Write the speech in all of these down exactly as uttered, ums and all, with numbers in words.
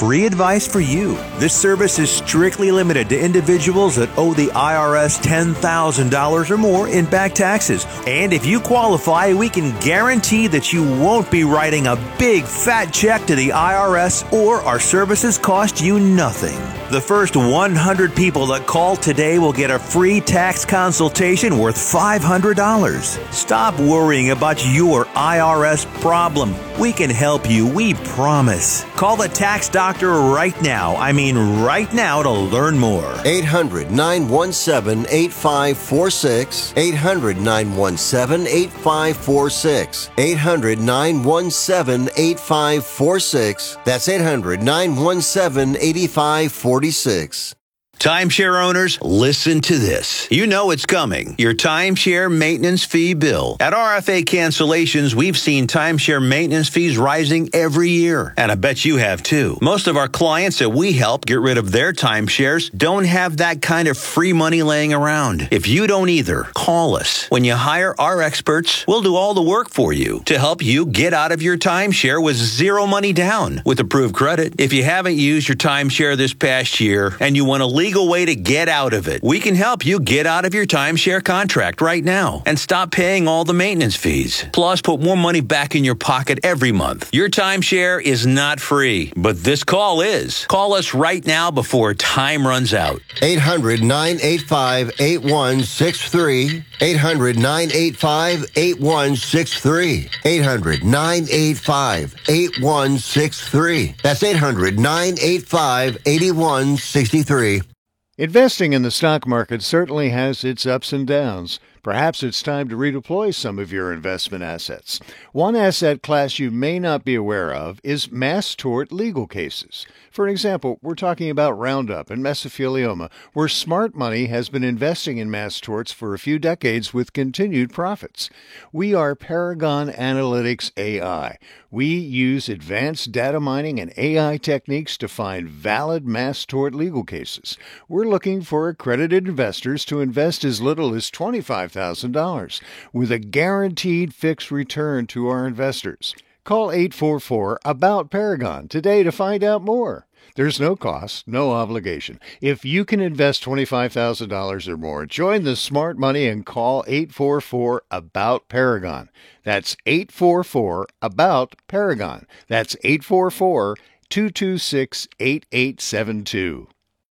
free advice for you. This service is strictly limited to individuals that owe the I R S ten thousand dollars or more in back taxes. And if you qualify, we can guarantee that you won't be writing a big fat check to the I R S, or our services cost you nothing. The first one hundred people that call today will get a free tax consultation worth five hundred dollars. Stop worrying about your I R S problem. We can help you, we promise. Call the tax doctor right now. I mean right now to learn more. eight hundred, nine one seven, eight five four six. eight hundred, nine one seven, eight five four six. eight hundred, nine one seven, eight five four six. That's eight hundred, nine one seven, eight five four six. Timeshare owners, listen to this. You know it's coming. Your timeshare maintenance fee bill. At R F A Cancellations, we've seen timeshare maintenance fees rising every year. And I bet you have too. Most of our clients that we help get rid of their timeshares don't have that kind of free money laying around. If you don't either, call us. When you hire our experts, we'll do all the work for you to help you get out of your timeshare with zero money down with approved credit. If you haven't used your timeshare this past year and you want to leave legal way to get out of it, we can help you get out of your timeshare contract right now and stop paying all the maintenance fees. Plus, put more money back in your pocket every month. Your timeshare is not free, but this call is. Call us right now before time runs out. eight hundred, nine eight five, eight one six three. eight hundred, nine eight five, eight one six three. eight hundred, nine eight five, eight one six three. That's eight hundred, nine eight five, eight one six three. Investing in the stock market certainly has its ups and downs. Perhaps it's time to redeploy some of your investment assets. One asset class you may not be aware of is mass tort legal cases. For example, we're talking about Roundup and mesothelioma, where smart money has been investing in mass torts for a few decades with continued profits. We are Paragon Analytics A I. We use advanced data mining and A I techniques to find valid mass tort legal cases. We're looking for accredited investors to invest as little as twenty-five thousand dollars with a guaranteed fixed return to our investors. Call eight four four, ABOUT Paragon today to find out more. There's no cost, no obligation. If you can invest twenty-five thousand dollars or more, join the smart money and call eight four four, ABOUT Paragon. That's eight four four, ABOUT Paragon. That's eight four four, two two six, eight eight seven two.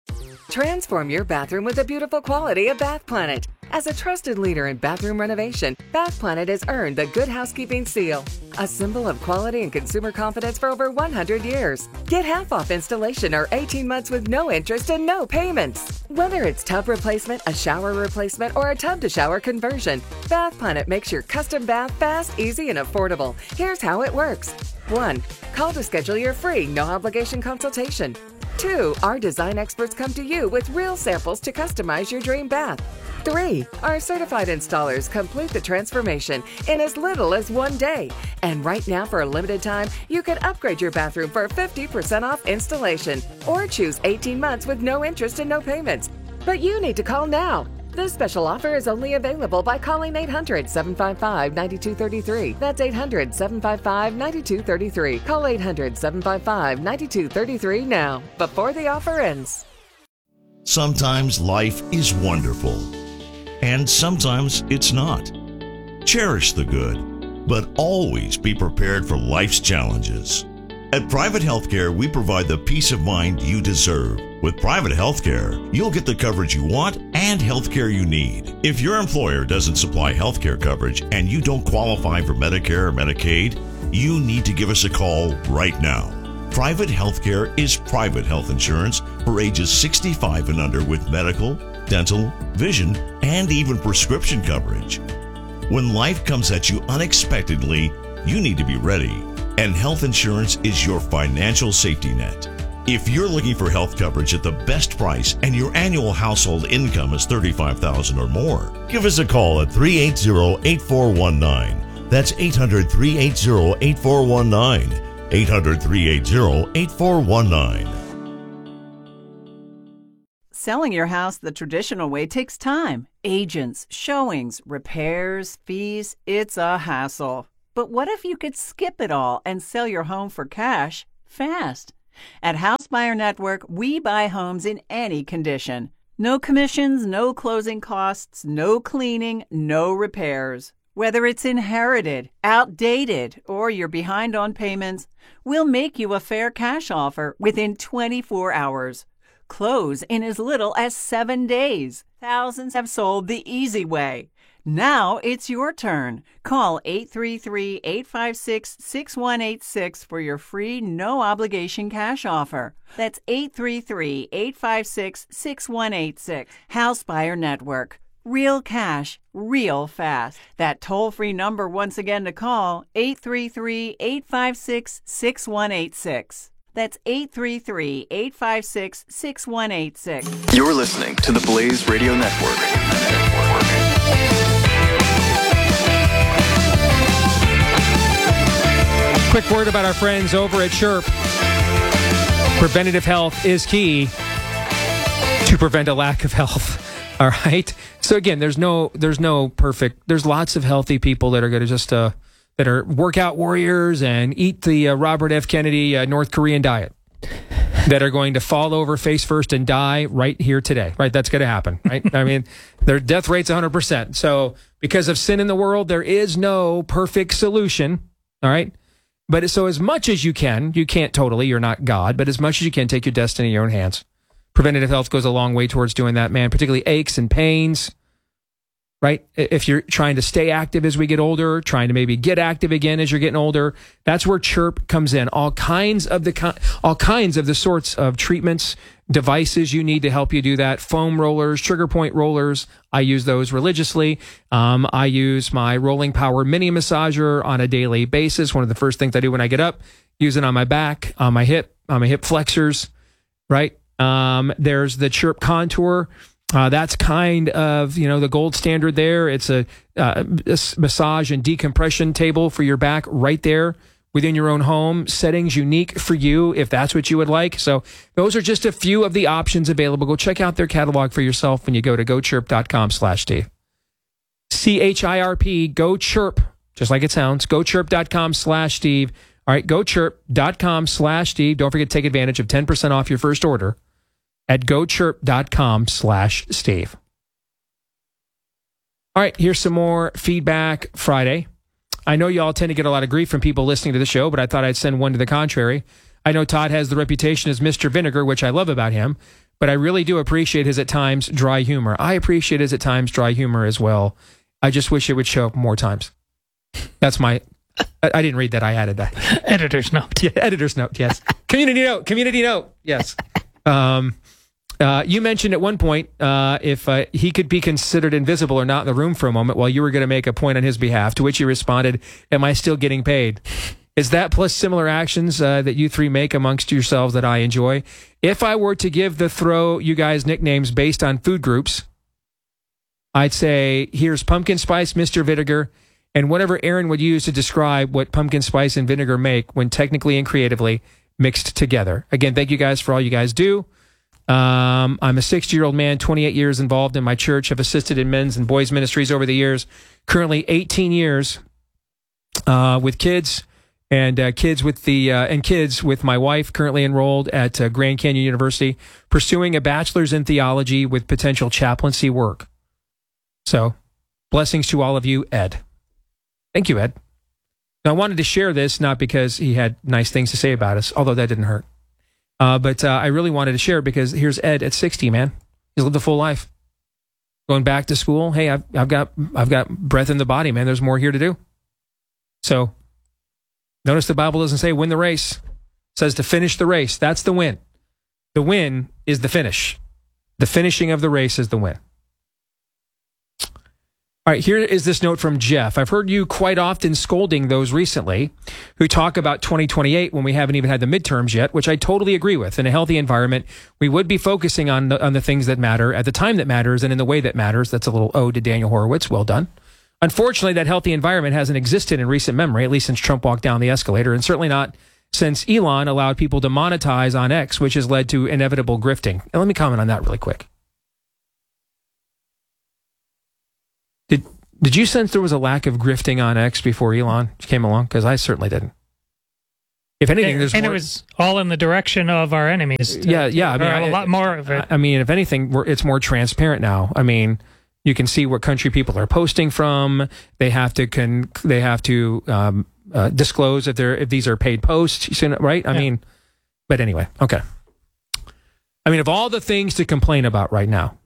Transform your bathroom with the beautiful quality of Bath Planet. As a trusted leader in bathroom renovation, Bath Planet has earned the Good Housekeeping seal, a symbol of quality and consumer confidence for over one hundred years. Get half off installation or eighteen months with no interest and no payments. Whether it's tub replacement, a shower replacement, or a tub-to-shower conversion, Bath Planet makes your custom bath fast, easy, and affordable. Here's how it works. one. Call to schedule your free, no-obligation consultation. two. Our design experts come to you with real samples to customize your dream bath. three. Our certified installers complete the transformation in as little as one day. And right now, for a limited time, you can upgrade your bathroom for fifty percent off installation or choose eighteen months with no interest and no payments. But you need to call now. This special offer is only available by calling eight hundred, seven five five, nine two three three. That's eight hundred, seven five five, nine two three three. Call eight hundred, seven five five, nine two three three now, before the offer ends. Sometimes life is wonderful, and sometimes it's not. Cherish the good, but always be prepared for life's challenges. At Private Healthcare, we provide the peace of mind you deserve. With Private Healthcare, you'll get the coverage you want and healthcare you need. If your employer doesn't supply healthcare coverage and you don't qualify for Medicare or Medicaid, you need to give us a call right now. Private Healthcare is private health insurance for ages sixty-five and under with medical, dental, vision, and even prescription coverage. When life comes at you unexpectedly, you need to be ready. And health insurance is your financial safety net. If you're looking for health coverage at the best price and your annual household income is thirty-five thousand dollars or more, give us a call at three eight zero, eight four one nine. That's eight hundred, three eight zero, eight four one nine. eight hundred, three eight zero, eight four one nine. Selling your house the traditional way takes time. Agents, showings, repairs, fees. It's a hassle. But what if you could skip it all and sell your home for cash fast? At House Buyer Network, we buy homes in any condition. No commissions, no closing costs, no cleaning, no repairs. Whether it's inherited, outdated, or you're behind on payments, we'll make you a fair cash offer within twenty-four hours. Close in as little as seven days. Thousands have sold the easy way. Now it's your turn. Call eight three three, eight five six, six one eight six for your free no-obligation cash offer. That's eight three three, eight five six, six one eight six. House Buyer Network. Real cash, real fast. That toll-free number once again to call, eight three three, eight five six, six one eight six. That's eight three three, eight five six, six one eight six. You're listening to the Blaze Radio Network. Quick word about our friends over at Chirp. Preventative health is key to prevent a lack of health. All right. So again, there's no there's no perfect. There's lots of healthy people that are going to just uh, that are workout warriors and eat the uh, Robert F. Kennedy uh, North Korean diet, that are going to fall over face first and die right here today. Right. That's going to happen. Right. I mean, their death rate's one hundred percent. So because of sin in the world, there is no perfect solution. All right. But so as much as you can, you can't totally, you're not God, but as much as you can, take your destiny in your own hands. Preventative health goes a long way towards doing that, man, particularly aches and pains, right? If you're trying to stay active as we get older, trying to maybe get active again as you're getting older, that's where Chirp comes in. All kinds of the all kinds of the sorts of treatments, devices you need to help you do that. Foam rollers, trigger point rollers. I use those religiously. Um, I use my Rolling Power mini massager on a daily basis. One of the first things I do when I get up, use it on my back, on my hip, on my hip flexors, right? Um, there's the Chirp Contour. Uh, that's kind of, you know, the gold standard there. It's a, uh, a massage and decompression table for your back right there within your own home. Settings unique for you if that's what you would like. So those are just a few of the options available. Go check out their catalog for yourself when you go to gochirp.com slash Steve. C H I R P, go chirp, just like it sounds, gochirp.com slash Steve. All right, gochirp.com slash Steve. Don't forget to take advantage of ten percent off your first order at gochirp.com slash Steve. All right, here's some more Feedback Friday. I know y'all tend to get a lot of grief from people listening to the show, but I thought I'd send one to the contrary. I know Todd has the reputation as Mister Vinegar, which I love about him, but I really do appreciate his at times dry humor. I appreciate his at times dry humor as well. I just wish it would show up more times. That's my... I, I didn't read that. I added that. Editor's note. Yeah, editor's note, yes. Community note. Community note. Yes. Um... Uh, you mentioned at one point uh, if uh, he could be considered invisible or not in the room for a moment while you were going to make a point on his behalf, to which you responded, am I still getting paid? Is that plus similar actions uh, that you three make amongst yourselves that I enjoy? If I were to give the throw you guys nicknames based on food groups, I'd say, here's pumpkin spice, Mister Vinegar, and whatever Aaron would use to describe what pumpkin spice and vinegar make when technically and creatively mixed together. Again, thank you guys for all you guys do. Um, I'm a sixty-year-old man, twenty-eight years involved in my church, have assisted in men's and boys ministries over the years, currently eighteen years uh, with kids and uh, kids with the uh, and kids with my wife, currently enrolled at uh, Grand Canyon University, pursuing a bachelor's in theology with potential chaplaincy work. So, blessings to all of you, Ed. Thank you, Ed. Now, I wanted to share this, not because he had nice things to say about us, although that didn't hurt. Uh, but uh, I really wanted to share it because here's Ed at sixty, man. He's lived a full life. Going back to school. Hey, I've, I've got I've got breath in the body, man. There's more here to do. So, notice the Bible doesn't say win the race. It says to finish the race. That's the win. The win is the finish. The finishing of the race is the win. All right, here is this note from Jeff. I've heard you quite often scolding those recently who talk about twenty twenty-eight when we haven't even had the midterms yet, which I totally agree with. In a healthy environment, we would be focusing on the, on the things that matter at the time that matters and in the way that matters. That's a little ode to Daniel Horowitz. Well done. Unfortunately, that healthy environment hasn't existed in recent memory, at least since Trump walked down the escalator, and certainly not since Elon allowed people to monetize on X, which has led to inevitable grifting. And let me comment on that really quick. Did did you sense there was a lack of grifting on X before Elon came along? Because I certainly didn't. If anything, and, there's and more, it was all in the direction of our enemies. To, yeah, yeah. I mean, a I, lot more of it. I mean, if anything, we're, it's more transparent now. I mean, you can see what country people are posting from. They have to con, they have to um, uh, disclose if they're if these are paid posts, right? I yeah. mean, but anyway, okay. I mean, of all the things to complain about right now,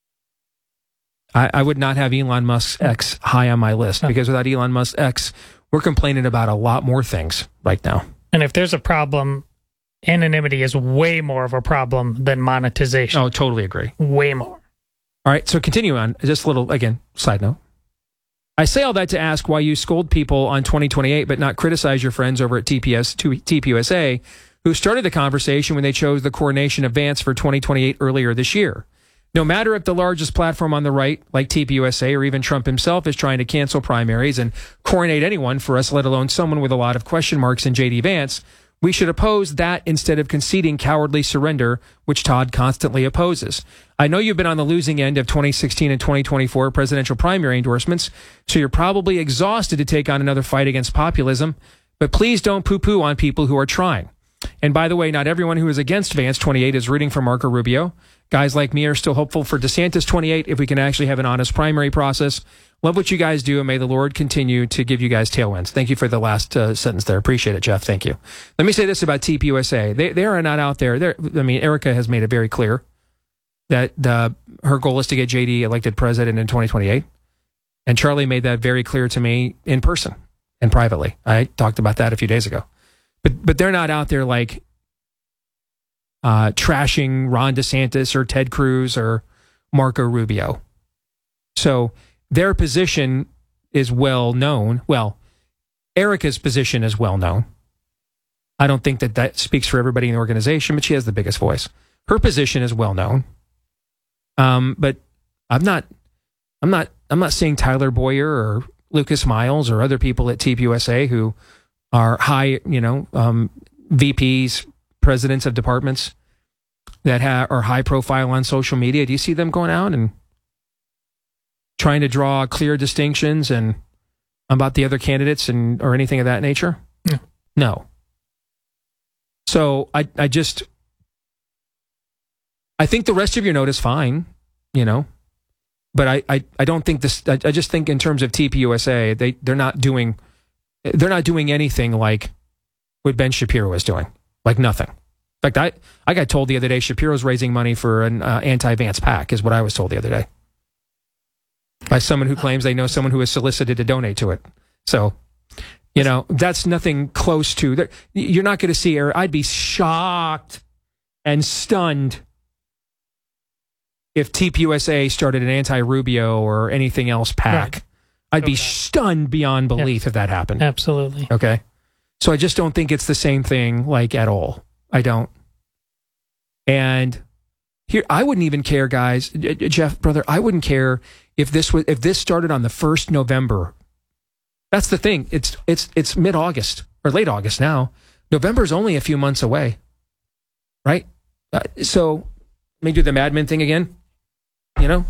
I, I would not have Elon Musk's X high on my list, because without Elon Musk's X, we're complaining about a lot more things right now. And if there's a problem, anonymity is way more of a problem than monetization. Oh, totally agree. Way more. All right, so continue on. Just a little, again, side note. I say all that to ask why you scold people on twenty twenty-eight, but not criticize your friends over at T P S, T P U S A, who started the conversation when they chose the coronation of Vance for twenty twenty-eight earlier this year. No matter if the largest platform on the right, like T P U S A, or even Trump himself, is trying to cancel primaries and coronate anyone for us, let alone someone with a lot of question marks in J D Vance, we should oppose that instead of conceding cowardly surrender, which Todd constantly opposes. I know you've been on the losing end of twenty sixteen and twenty twenty-four presidential primary endorsements, so you're probably exhausted to take on another fight against populism, but please don't poo-poo on people who are trying. And by the way, not everyone who is against Vance twenty-eight is rooting for Marco Rubio. Guys like me are still hopeful for DeSantis twenty-eight if we can actually have an honest primary process. Love what you guys do, and may the Lord continue to give you guys tailwinds. Thank you for the last uh, sentence there. Appreciate it, Jeff. Thank you. Let me say this about T P U S A. They they are not out there. They're, I mean, Erica has made it very clear that uh, her goal is to get J D elected president in twenty twenty-eight. And Charlie made that very clear to me in person and privately. I talked about that a few days ago. But but they're not out there like uh, trashing Ron DeSantis or Ted Cruz or Marco Rubio. So their position is well known. Well, Erica's position is well known. I don't think that that speaks for everybody in the organization, but she has the biggest voice. Her position is well known. Um, but I'm not, I'm not, I'm not seeing Tyler Boyer or Lucas Miles or other people at T P U S A who are high, you know, um, V Ps, presidents of departments that ha- are high profile on social media. Do you see them going out and trying to draw clear distinctions and about the other candidates and or anything of that nature? No. No. So I, I just, I think the rest of your note is fine, you know, but I, I, I don't think this, I, I just think in terms of T P U S A, they, they're not doing, they're not doing anything like what Ben Shapiro is doing, like nothing. In fact, I, I got told the other day Shapiro's raising money for an uh, anti-Vance PAC is what I was told the other day by someone who claims they know someone who is solicited to donate to it. So, you know, that's nothing close to, you're not going to see, I'd be shocked and stunned if T P U S A started an anti-Rubio or anything else PAC. Right. I'd be okay. stunned beyond belief yes. if that happened. Absolutely. Okay. So I just don't think it's the same thing, like, at all. I don't. And here, I wouldn't even care, guys, Jeff, brother, I wouldn't care if this was, if this started on the first of November. That's the thing. It's, it's, it's mid-August or late August now. November's only a few months away. Right? Uh, so let me do the Mad Men thing again. You know,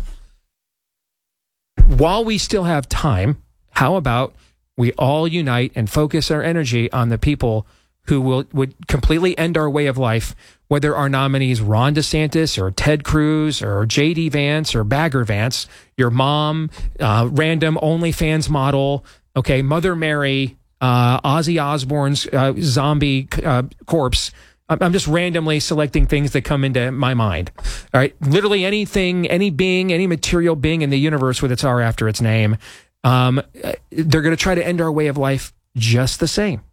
while we still have time, how about we all unite and focus our energy on the people who will would completely end our way of life, whether our nominees Ron DeSantis or Ted Cruz or J D Vance or Bagger Vance, your mom, uh, random OnlyFans model, okay, Mother Mary, uh, Ozzy Osbourne's uh, zombie uh, corpse. I'm just randomly selecting things that come into my mind. All right. Literally anything, any being, any material being in the universe with its R after its name. Um, they're going to try to end our way of life just the same.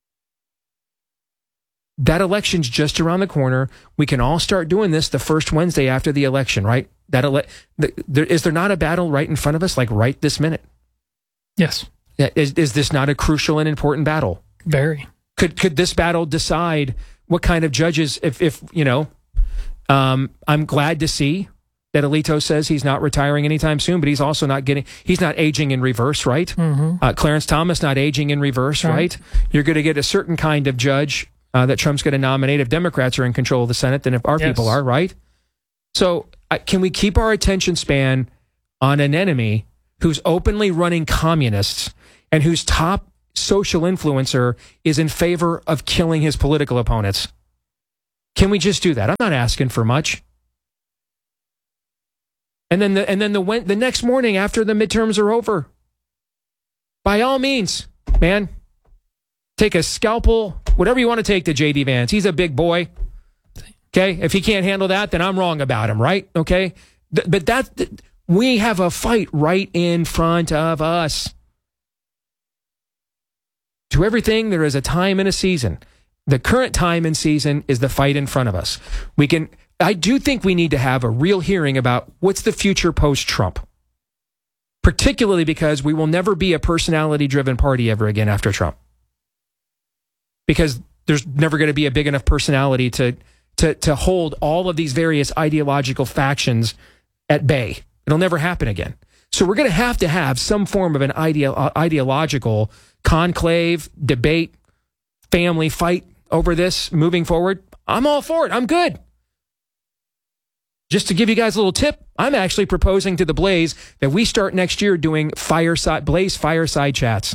That election's just around the corner. We can all start doing this the first Wednesday after the election, right? That ele- the, there, is there not a battle right in front of us, like right this minute? Yes. Is, is this not a crucial and important battle? Very. Could could this battle decide what kind of judges, if, if you know, um, I'm glad to see that Alito says he's not retiring anytime soon, but he's also not getting, he's not aging in reverse, right? Mm-hmm. Uh, Clarence Thomas not aging in reverse, right? right? You're going to get a certain kind of judge uh, that Trump's going to nominate if Democrats are in control of the Senate than if our yes. people are, right? So uh, can we keep our attention span on an enemy who's openly running communists and whose top social influencer is in favor of killing his political opponents. Can we just do that? I'm not asking for much. And then the and then the the next morning after the midterms are over, by all means, man, take a scalpel, whatever you want to take to J D Vance. He's a big boy. Okay, if he can't handle that, then I'm wrong about him, right? Okay, Th- but that th- we have a fight right in front of us. To everything, there is a time and a season. The current time and season is the fight in front of us. We can. I do think we need to have a real hearing about what's the future post-Trump, particularly because we will never be a personality-driven party ever again after Trump. Because there's never going to be a big enough personality to, to, to hold all of these various ideological factions at bay. It'll never happen again. So we're going to have to have some form of an ideo- ideological conclave, debate, family fight over this moving forward. I'm all for it. I'm good. Just to give you guys a little tip, I'm actually proposing to the Blaze that we start next year doing fireside Blaze fireside chats.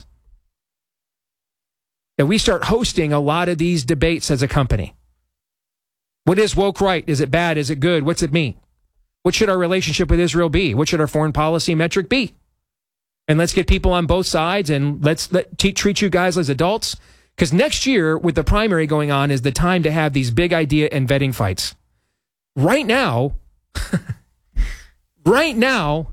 That we start hosting a lot of these debates as a company. What is woke right? Is it bad? Is it good? What's it mean? What should our relationship with Israel be? What should our foreign policy metric be? And let's get people on both sides and let's let, t- treat you guys as adults. Because next year, with the primary going on, is the time to have these big idea and vetting fights. Right now, right now,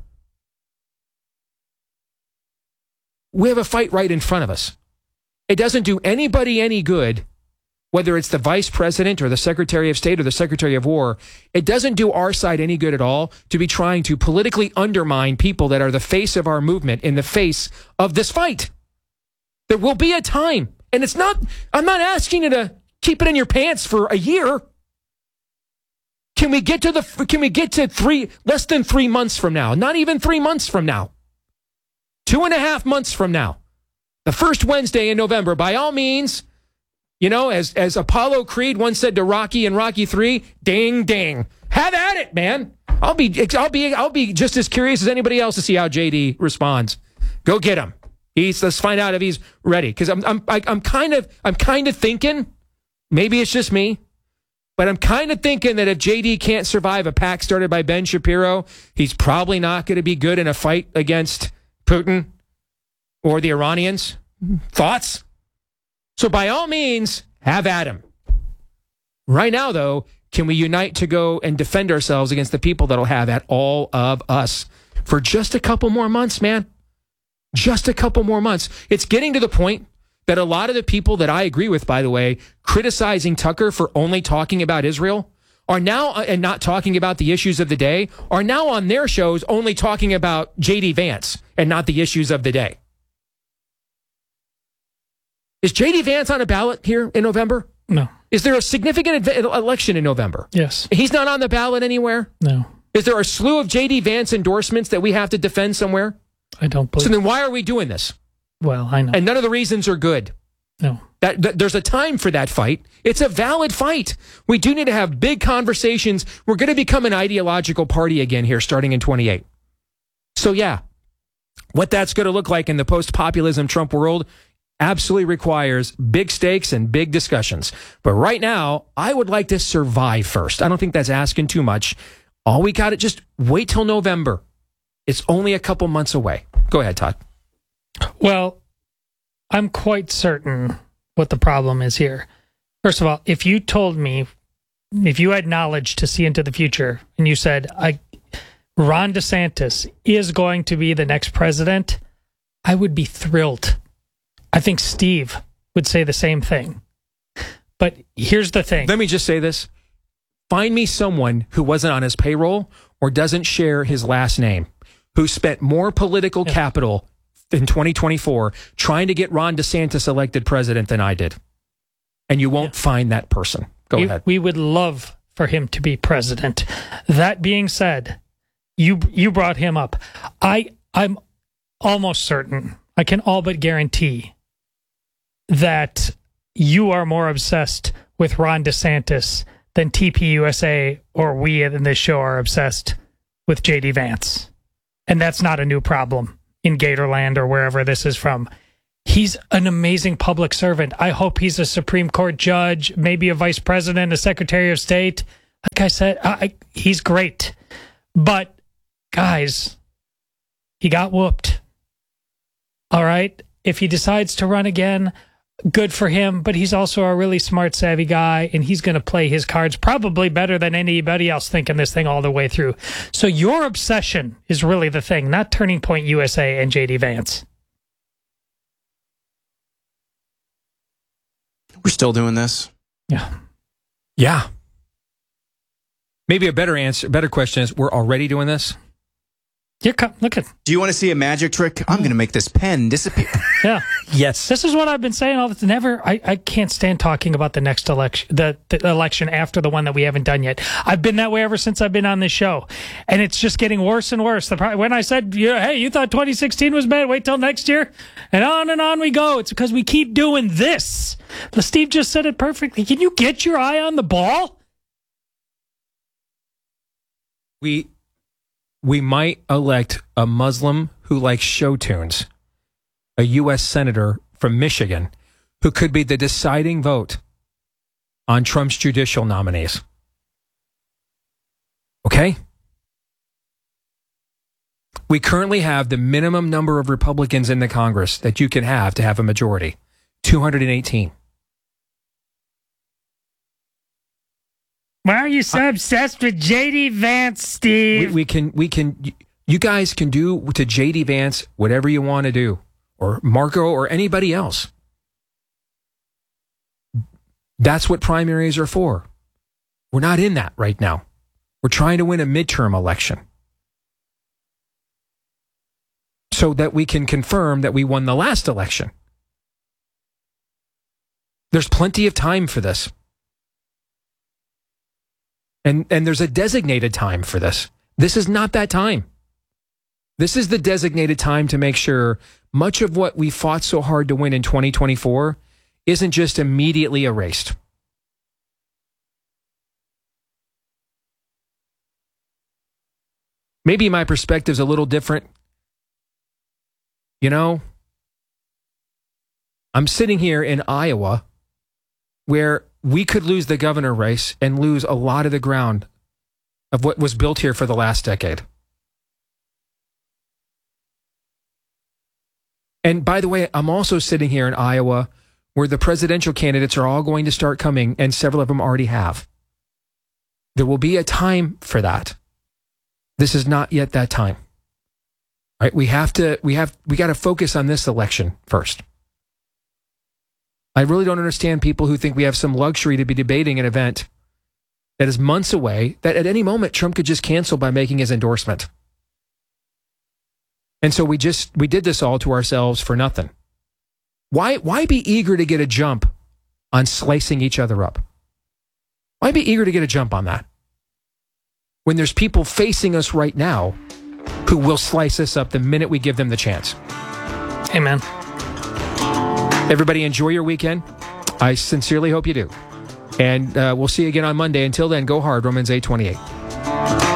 we have a fight right in front of us. It doesn't do anybody any good, whether it's the vice president or the secretary of state or the secretary of war. It doesn't do our side any good at all to be trying to politically undermine people that are the face of our movement in the face of this fight. There will be a time, and it's not, I'm not asking you to keep it in your pants for a year. Can we get to the, can we get to three, less than three months from now? Not even three months from now. Two and a half months from now. The first Wednesday in November, by all means, you know, as, as Apollo Creed once said to Rocky in Rocky three, ding, ding. Have at it, man. I'll be, I'll be, I'll be just as curious as anybody else to see how J D responds. Go get him. He's, let's find out if he's ready. Cause I'm, I'm, I, I'm kind of, I'm kind of thinking, maybe it's just me, but I'm kind of thinking that if J D can't survive a pact started by Ben Shapiro, he's probably not going to be good in a fight against Putin or the Iranians. Thoughts? So by all means, have at him. Right now, though, can we unite to go and defend ourselves against the people that'll have at all of us for just a couple more months, man? Just a couple more months. It's getting to the point that a lot of the people that I agree with, by the way, criticizing Tucker for only talking about Israel are now, and not talking about the issues of the day, are now on their shows only talking about J D Vance and not the issues of the day. Is J D Vance on a ballot here in November? No. Is there a significant election in November? Yes. He's not on the ballot anywhere? No. Is there a slew of J D Vance endorsements that we have to defend somewhere? I don't believe. So then why are we doing this? Well, I know. And none of the reasons are good. No. That, that there's a time for that fight. It's a valid fight. We do need to have big conversations. We're going to become an ideological party again here starting in twenty-eight. So yeah, what that's going to look like in the post-populism Trump world absolutely requires big stakes and big discussions. But right now, I would like to survive first. I don't think that's asking too much. All we got to just wait till November. It's only a couple months away. Go ahead, Todd. Well, I'm quite certain what the problem is here. First of all, if you told me, if you had knowledge to see into the future, and you said, I, Ron DeSantis is going to be the next president, I would be thrilled. I think Steve would say the same thing. But here's the thing. Let me just say this. Find me someone who wasn't on his payroll or doesn't share his last name, who spent more political yeah. capital in twenty twenty-four trying to get Ron DeSantis elected president than I did. And you won't yeah. find that person. Go we, ahead. We would love for him to be president. That being said, you you brought him up. I I'm almost certain, I can all but guarantee that you are more obsessed with Ron DeSantis than T P U S A or we in this show are obsessed with J D Vance. And that's not a new problem in Gatorland or wherever this is from. he's an amazing public servant. I hope he's a Supreme Court judge, maybe a vice president, a secretary of state. Like I said, I, he's great. But, guys, he got whooped. All right? If he decides to run again, good for him. But he's also a really smart, savvy guy, and he's going to play his cards probably better than anybody else thinking this thing all the way through. So your obsession is really the thing, not Turning Point U S A and J D Vance. We're still doing this? Yeah. Yeah. Maybe a better answer, better question is, we're already doing this? You're co- look at. Do you want to see a magic trick? I'm going to make this pen disappear. Yeah. Yes. This is what I've been saying all the time. Never. I, I can't stand talking about the next election, the, the election after the one that we haven't done yet. I've been that way ever since I've been on this show, and it's just getting worse and worse. The when I said, yeah, hey, you thought twenty sixteen was bad? Wait till next year, and on and on we go. It's because we keep doing this. Steve just said it perfectly. Can you get your eye on the ball? We. We might elect a Muslim who likes show tunes, a U S senator from Michigan, who could be the deciding vote on Trump's judicial nominees. Okay? We currently have the minimum number of Republicans in the Congress that you can have to have a majority, two hundred eighteen. Why are you so obsessed with J D Vance, Steve? We, we can, we can, you guys can do to J D Vance whatever you want to do, or Marco, or anybody else. That's what primaries are for. We're not in that right now. We're trying to win a midterm election so that we can confirm that we won the last election. There's plenty of time for this. And and there's a designated time for this. This is not that time. This is the designated time to make sure much of what we fought so hard to win in twenty twenty-four isn't just immediately erased. Maybe my perspective's a little different. You know, I'm sitting here in Iowa where we could lose the governor race and lose a lot of the ground of what was built here for the last decade. And by the way, I'm also sitting here in Iowa where the presidential candidates are all going to start coming, and several of them already have. There will be a time for that. This is not yet that time. All right? We have to, we have, we got to focus on this election first. I really don't understand people who think we have some luxury to be debating an event that is months away, that at any moment Trump could just cancel by making his endorsement. And so we just, we did this all to ourselves for nothing. Why, why be eager to get a jump on slicing each other up? Why be eager to get a jump on that when there's people facing us right now who will slice us up the minute we give them the chance? Amen. Everybody enjoy your weekend. I sincerely hope you do. And uh, we'll see you again on Monday. Until then, go hard, Romans eight twenty-eight.